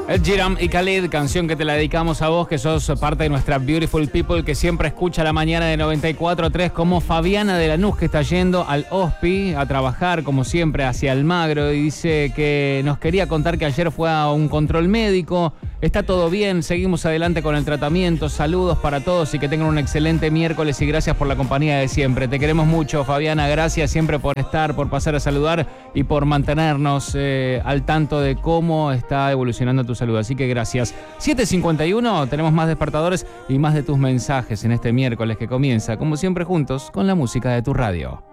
Ed Sheeran y Khalid, canción que te la dedicamos a vos, que sos parte de nuestra Beautiful People, que siempre escucha la mañana de 94.3, como Fabiana de Lanús, que está yendo al hospi a trabajar, como siempre, hacia Almagro, y dice que nos quería contar que ayer fue a un control médico. Está todo bien, seguimos adelante con el tratamiento. Saludos para todos y que tengan un excelente miércoles y gracias por la compañía de siempre. Te queremos mucho, Fabiana, gracias siempre por estar, por pasar a saludar y por mantenernos al tanto de cómo está evolucionando tu salud. Así que gracias. 7:51, tenemos más despertadores y más de tus mensajes en este miércoles que comienza, como siempre, juntos con la música de tu radio.